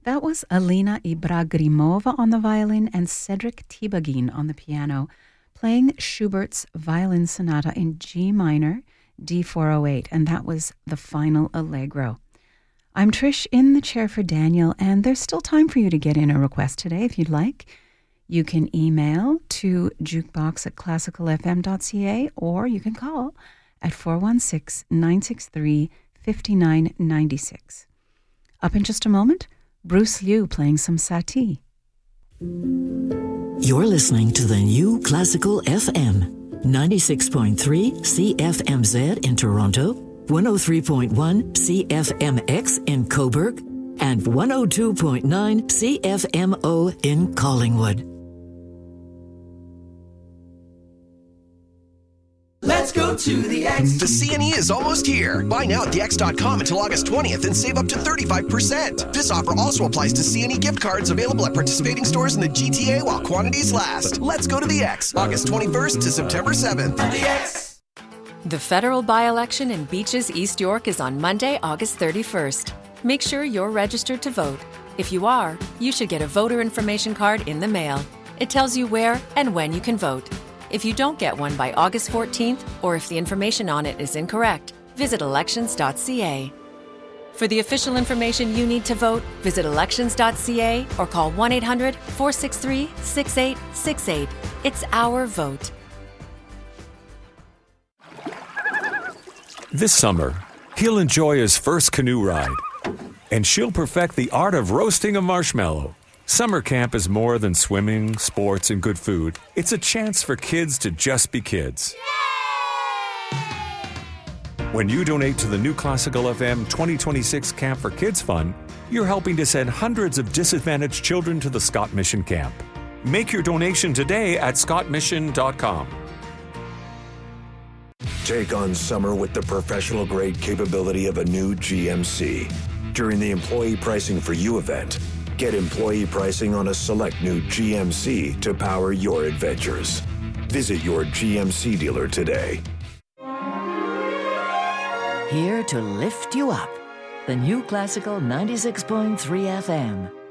That was Alina Ibragimova on the violin and Cedric Tibagin on the piano, playing Schubert's Violin Sonata in G minor, D408, and that was the final allegro. I'm Trish in the chair for Daniel, and there's still time for you to get in a request today if you'd like. You can email to jukebox@classicalfm.ca, or you can call at 416-963-5996. Up in just a moment, Bruce Liu playing some Satie. You're listening to the new Classical FM, 96.3 CFMZ in Toronto, 103.1 CFMX in Cobourg, and 102.9 CFMO in Collingwood. Let's go to the X. The CNE is almost here. Buy now at thex.com until August 20th and save up to 35%. This offer also applies to CNE gift cards available at participating stores in the GTA while quantities last. Let's go to the X, August 21st to September 7th. The X. The federal by-election in Beaches, East York is on Monday, August 31st. Make sure you're registered to vote. If you are, you should get a voter information card in the mail. It tells you where and when you can vote. If you don't get one by August 14th, or if the information on it is incorrect, visit elections.ca. For the official information you need to vote, visit elections.ca or call 1-800-463-6868. It's our vote. This summer, he'll enjoy his first canoe ride, and she'll perfect the art of roasting a marshmallow. Summer camp is more than swimming, sports, and good food. It's a chance for kids to just be kids. When you donate to the new Classical FM 2026 Camp for Kids Fund, you're helping to send hundreds of disadvantaged children to the Scott Mission Camp. Make your donation today at scottmission.com. Take on summer with the professional-grade capability of a new GMC. During the Employee Pricing for You event, get employee pricing on a select new GMC to power your adventures. Visit your GMC dealer today. Here to lift you up. The new Classical 96.3 FM.